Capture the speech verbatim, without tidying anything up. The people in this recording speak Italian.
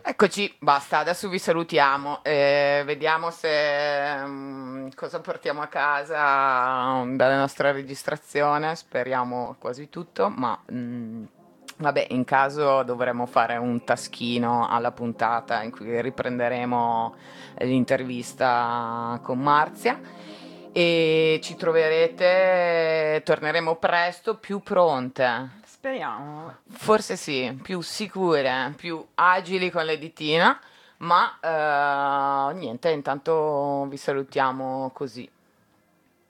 Eccoci, basta, adesso vi salutiamo. Eh, vediamo se mm, cosa portiamo a casa mm, dalla nostra registrazione. Speriamo quasi tutto, ma mm, vabbè, in caso dovremo fare un taschino alla puntata in cui riprenderemo l'intervista con Marzia e ci troverete, torneremo presto più pronte. Speriamo. Forse sì, più sicure, più agili con le ditina, ma eh, niente, intanto vi salutiamo così.